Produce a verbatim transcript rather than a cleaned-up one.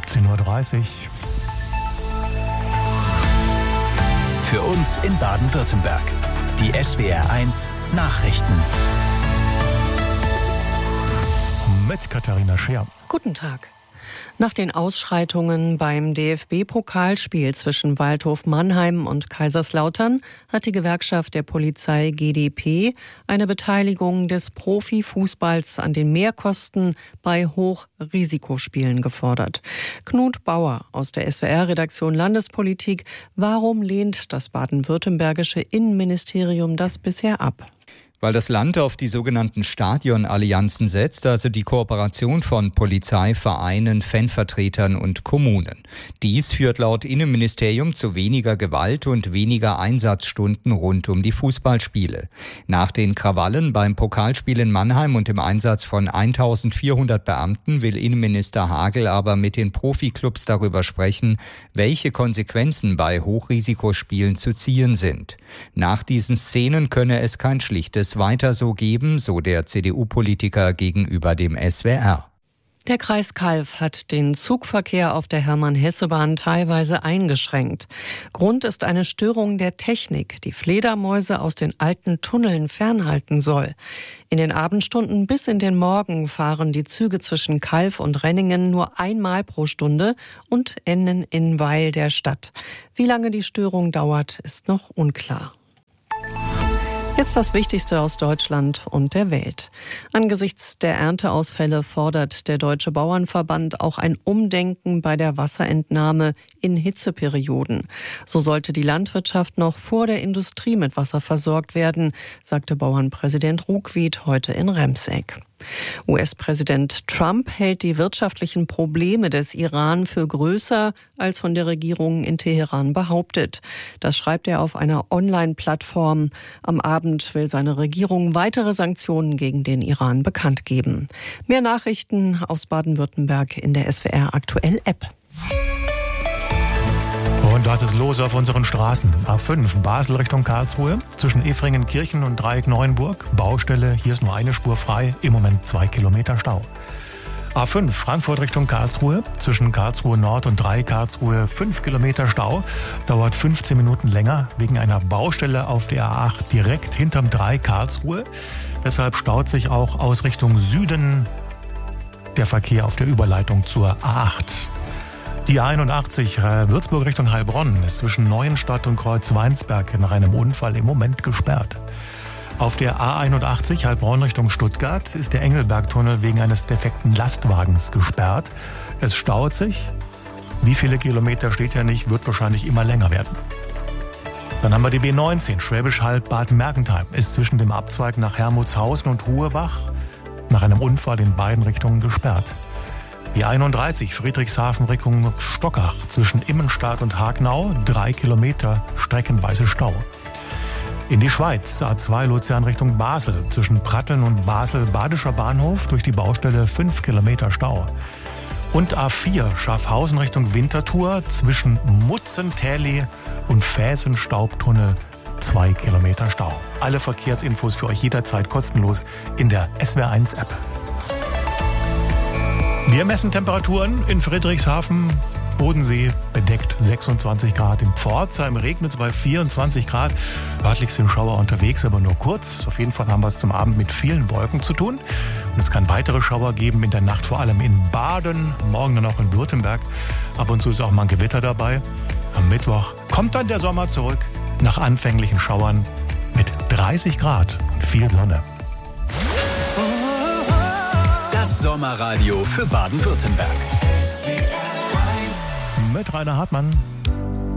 siebzehn Uhr dreißig. Für uns in Baden-Württemberg. Die S W R eins Nachrichten. Mit Katharina Scheer. Guten Tag. Nach den Ausschreitungen beim D F B-Pokalspiel zwischen Waldhof Mannheim und Kaiserslautern hat die Gewerkschaft der Polizei G d P eine Beteiligung des Profifußballs an den Mehrkosten bei Hochrisikospielen gefordert. Knut Bauer aus der S W R-Redaktion Landespolitik. Warum lehnt das baden-württembergische Innenministerium das bisher ab? Weil das Land auf die sogenannten Stadionallianzen setzt, also die Kooperation von Polizei, Vereinen, Fanvertretern und Kommunen. Dies führt laut Innenministerium zu weniger Gewalt und weniger Einsatzstunden rund um die Fußballspiele. Nach den Krawallen beim Pokalspiel in Mannheim und dem Einsatz von eintausendvierhundert Beamten will Innenminister Hagel aber mit den Profiklubs darüber sprechen, welche Konsequenzen bei Hochrisikospielen zu ziehen sind. Nach diesen Szenen könne es kein schlichtes weiter so geben, so der C D U-Politiker gegenüber dem S W R. Der Kreis Calw hat den Zugverkehr auf der Hermann-Hesse-Bahn teilweise eingeschränkt. Grund ist eine Störung der Technik, die Fledermäuse aus den alten Tunneln fernhalten soll. In den Abendstunden bis in den Morgen fahren die Züge zwischen Calw und Renningen nur einmal pro Stunde und enden in Weil der Stadt. Wie lange die Störung dauert, ist noch unklar. Jetzt das Wichtigste aus Deutschland und der Welt. Angesichts der Ernteausfälle fordert der Deutsche Bauernverband auch ein Umdenken bei der Wasserentnahme in Hitzeperioden. So sollte die Landwirtschaft noch vor der Industrie mit Wasser versorgt werden, sagte Bauernpräsident Ruckwied heute in Remseck. U S-Präsident Trump hält die wirtschaftlichen Probleme des Iran für größer, als von der Regierung in Teheran behauptet. Das schreibt er auf einer Online-Plattform. Am Abend will seine Regierung weitere Sanktionen gegen den Iran bekannt geben. Mehr Nachrichten aus Baden-Württemberg in der S W R Aktuell App. Und was ist los auf unseren Straßen? A fünf, Basel Richtung Karlsruhe, zwischen Efringen-Kirchen und Dreieck-Neuenburg. Baustelle, hier ist nur eine Spur frei, im Moment zwei Kilometer Stau. A fünf, Frankfurt Richtung Karlsruhe, zwischen Karlsruhe Nord und Dreieck Karlsruhe fünf Kilometer Stau. Dauert fünfzehn Minuten länger, wegen einer Baustelle auf der A acht direkt hinterm Dreieck Karlsruhe. Deshalb staut sich auch aus Richtung Süden der Verkehr auf der Überleitung zur A acht. Die A einundachtzig äh, Würzburg Richtung Heilbronn ist zwischen Neuenstadt und Kreuzweinsberg nach einem Unfall im Moment gesperrt. Auf der A einundachtzig Heilbronn Richtung Stuttgart ist der Engelbergtunnel wegen eines defekten Lastwagens gesperrt. Es staut sich. Wie viele Kilometer steht ja nicht, wird wahrscheinlich immer länger werden. Dann haben wir die B neunzehn Schwäbisch Hall-Bad Mergentheim ist zwischen dem Abzweig nach Hermutshausen und Huebach nach einem Unfall in beiden Richtungen gesperrt. Die einunddreißig Friedrichshafen Richtung Stockach zwischen Immenstadt und Hagnau, drei Kilometer streckenweise Stau. In die Schweiz, A zwei Luzern Richtung Basel, zwischen Pratteln und Basel Badischer Bahnhof durch die Baustelle fünf Kilometer Stau. Und A vier Schaffhausen Richtung Winterthur zwischen Mutzentäli und Fäsen-Staubtunnel zwei Kilometer Stau. Alle Verkehrsinfos für euch jederzeit kostenlos in der S W R eins App. Wir messen Temperaturen in Friedrichshafen, Bodensee bedeckt sechsundzwanzig Grad. Im Pforzheim regnet es bei vierundzwanzig Grad. Örtlich sind Schauer unterwegs, aber nur kurz. Auf jeden Fall haben wir es zum Abend mit vielen Wolken zu tun. Und es kann weitere Schauer geben in der Nacht, vor allem in Baden, morgen dann auch in Württemberg. Ab und zu ist auch mal ein Gewitter dabei. Am Mittwoch kommt dann der Sommer zurück nach anfänglichen Schauern mit dreißig Grad und viel Sonne. Das Sommerradio für Baden-Württemberg. Mit Rainer Hartmann.